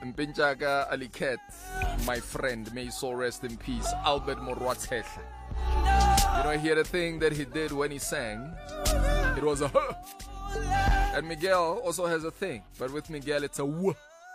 Mpinjaka Aliket, my friend, may his soul rest in peace. Albert Morwatshetla. You know, hear the thing that he did when he sang. It was a huh. And Miguel also has a thing, but with Miguel it's a wh.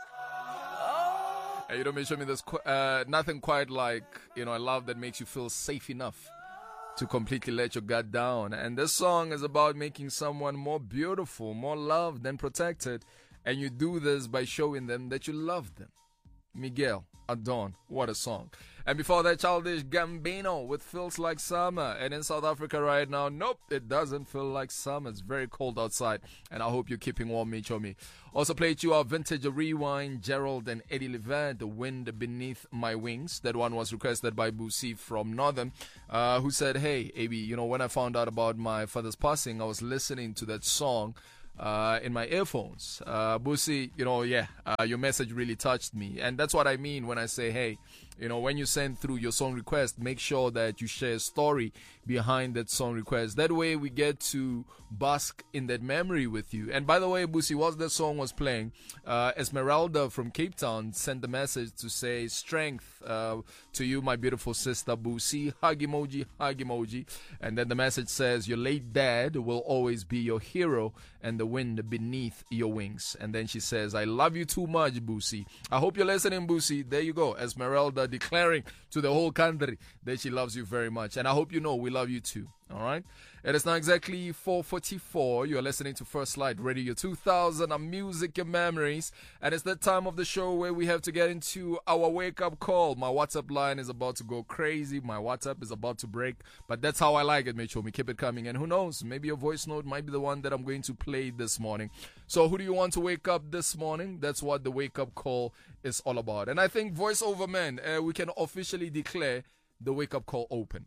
And you know, make sure me there's nothing quite like, you know, a love that makes you feel safe enough to completely let your guard down. And this song is about making someone more beautiful, more loved and protected. And you do this by showing them that you love them. Miguel Adon, what a song. And before that, Childish Gambino with Feels Like Summer. And in South Africa right now, nope, it doesn't feel like summer. It's very cold outside. And I hope you're keeping warm, me. Also played you our Vintage Rewind, Gerald and Eddie Levant, The Wind Beneath My Wings. That one was requested by Busi from Northern, who said, hey, AB, you know, when I found out about my father's passing, I was listening to that song in my earphones. Busi, you know, your message really touched me. And that's what I mean when I say, hey, you know, when you send through your song request, make sure that you share a story behind that song request. That way we get to bask in that memory with you. And by the way, Busi, whilst that song was playing, Esmeralda from Cape Town sent the message to say, strength to you, my beautiful sister Busi. Hug emoji, hug emoji. And then the message says, your late dad will always be your hero and the wind beneath your wings. And then she says, I love you too much, Busi. I hope you're listening, Busi. There you go. Esmeralda declaring to the whole country that she loves you very much. And I hope you know we love you too. All right. It is now exactly 4:44. You're listening to First Light Radio 2000, our music, your memories. And it's that time of the show where we have to get into our wake-up call. My WhatsApp line is about to go crazy. My WhatsApp is about to break. But that's how I like it, Mitchell. We keep it coming. And who knows, maybe your voice note might be the one that I'm going to play this morning. So who do you want to wake up this morning? That's what the wake-up call is all about. And I think voiceover man, we can officially declare the wake-up call open.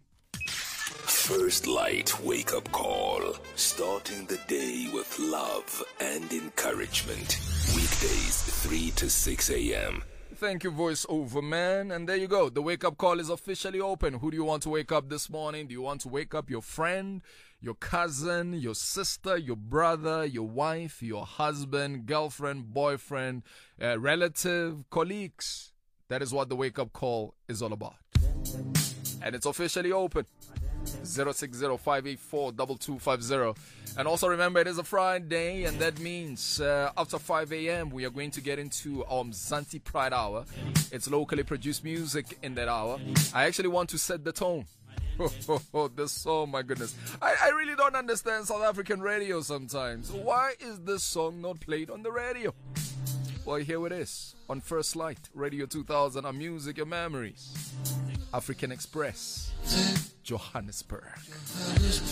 First Light Wake-Up Call. Starting the day with love and encouragement. Weekdays 3 to 6 a.m. Thank you, voiceover man. And there you go. The wake-up call is officially open. Who do you want to wake up this morning? Do you want to wake up your friend, your cousin, your sister, your brother, your wife, your husband, girlfriend, boyfriend, relative, colleagues? That is what the wake-up call is all about. And it's officially open. 060-584-2250. And also remember, it is a Friday, and that means after 5 a.m. we are going to get into our Mzansi Pride Hour. It's locally produced music in that hour. I actually want to set the tone. This song, my goodness. I really don't understand South African radio sometimes. Why is this song not played on the radio? Well, here it is on First Light Radio 2000, our music, your memories. African Express, Johannesburg.